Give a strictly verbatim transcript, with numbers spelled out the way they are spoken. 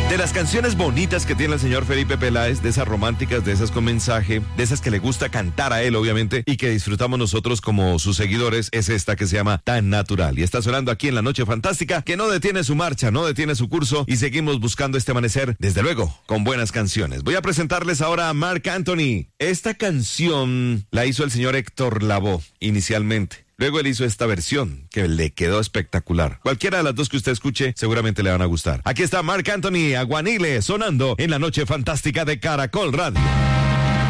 De las canciones bonitas que tiene el señor Felipe Peláez, de esas románticas, de esas con mensaje, de esas que le gusta cantar a él, obviamente, y que disfrutamos nosotros como sus seguidores, es esta que se llama Tan Natural. Y está sonando aquí en La Noche Fantástica, que no detiene su marcha, no detiene su curso, y seguimos buscando este amanecer, desde luego, con buenas canciones. Voy a presentarles ahora a Marc Anthony. Esta canción la hizo el señor Héctor Lavoe, inicialmente. Luego él hizo esta versión que le quedó espectacular. Cualquiera de las dos que usted escuche seguramente le van a gustar. Aquí está Marc Anthony, Aguanile, sonando en La Noche Fantástica de Caracol Radio.